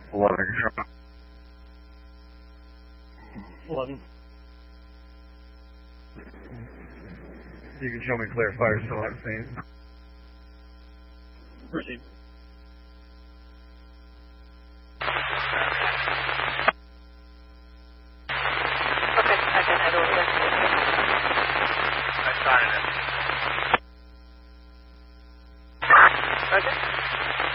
11 control. 11. You can show me clear fire still at the scene. Proceed. Okay, I can head over there. I started it.